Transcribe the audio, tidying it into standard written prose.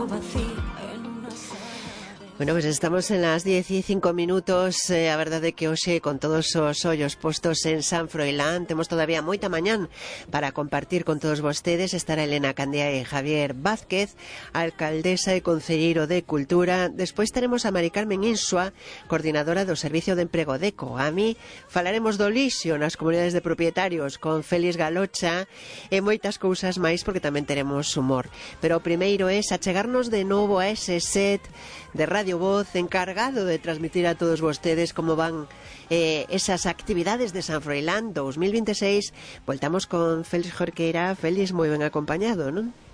Bueno, pues estamos en las 10:05. A verdade que hoxe, con todos os ollos postos en San Froilán, temos todavía moita mañán para compartir con todos vostedes. Estará Elena Candea e Javier Vázquez, alcaldesa e concelleiro de Cultura. Despois teremos a Mari Carmen Insua, coordinadora do Servicio de Emprego DECO. A mí falaremos do lixo nas comunidades de propietarios con Félix Galocha e moitas cousas máis, porque tamén teremos humor. Pero o primeiro é achegarnos de novo a ese set de Radio Voz encargado de transmitir a todos vostedes como van esas actividades de San Froilán 2026. Voltamos con Félix Jorqueira. Félix, moi ben acompañado, non?